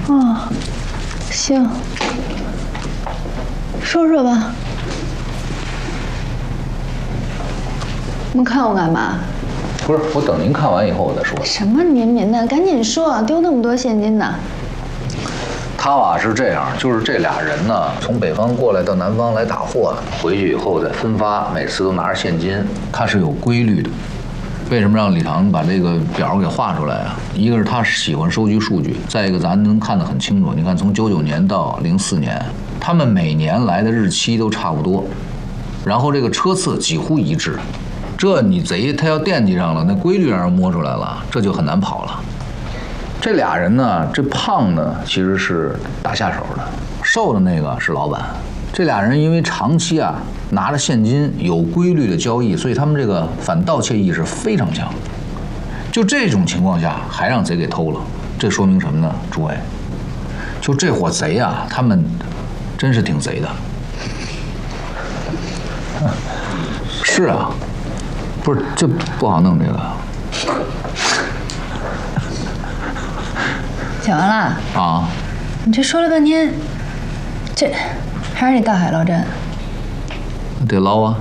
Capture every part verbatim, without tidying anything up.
哦，行，说说吧。你看我干嘛？ 不是，我等您看完以后我再说。 什么您您的，赶紧说，丢那么多现金呢？ 他吧是这样，就是这俩人呢，从北方过来到南方来打货，回去以后再分发，每次都拿着现金，他是有规律的。为什么让李唐把这个表给画出来啊？一个是他喜欢收集数据，再一个咱能看得很清楚。你看，从九九年到零四年，他们每年来的日期都差不多，然后这个车次几乎一致。这你贼他要惦记上了，那规律让人摸出来了，这就很难跑了。这俩人呢，这胖呢其实是打下手的，瘦的那个是老板。这俩人因为长期啊拿着现金有规律的交易，所以他们这个反盗窃意识非常强。就这种情况下还让贼给偷了，这说明什么呢？诸位，就这伙贼啊，他们真是挺贼的。是啊，不是这不好弄这个。 讲完了啊？ 你这说了半天，这还是得大海捞针。 得捞啊！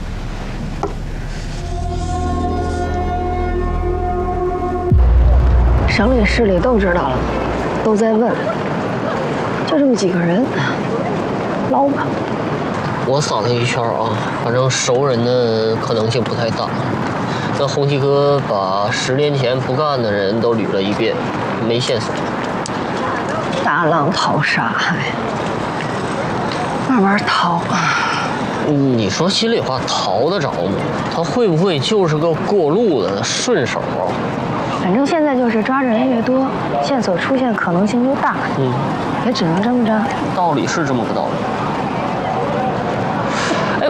省里市里都知道了，都在问，就这么几个人，捞吧。 我扫了一圈啊，反正熟人的可能性不太大。那洪七哥把十年前不干的人都捋了一遍，没线索。 大浪淘沙，哎，慢慢淘。 你说心里话，淘得着吗？他会不会就是个过路的顺手啊？ 反正现在就是抓着人越多，线索出现可能性就大。嗯，也只能这么着。 道理是这么个道理。哎呦，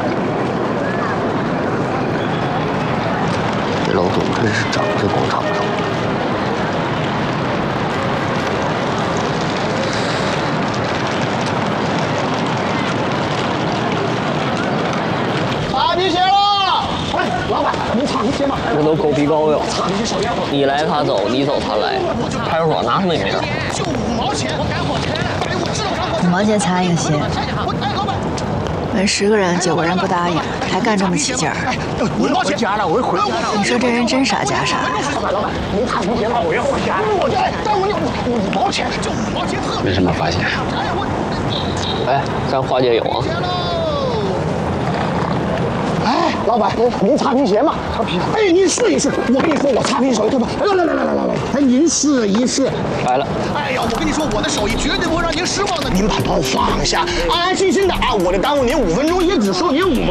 这老董真是长在广场上。 擦皮鞋了！哎，老板，您擦皮鞋吗？ 这都狗皮膏药，你来他走，你走他来。派出所拿什么名？ 就五毛钱，我赶火车来。哎，我知道五毛钱擦一个鞋。 哎，老板， 问十个人，九个人不答应，还干这么起劲儿。 五毛钱了，我回家了。 你说这人真傻假傻？ 老板，老板，您擦皮鞋吗？我要回家了。我这，但我五五毛钱，就五毛钱特别。 没什么发现。哎，咱花姐有啊。 哎，老板，您擦皮鞋吗？擦皮鞋。哎，您试一试。我跟你说，我擦皮鞋对吧？来来来来来来来，哎，您试一试。 来了。 哎呀，我跟你说，我的手艺绝对不会让您失望的。您把包放下，安安心心的啊，我这耽误您五分钟，也只收您五。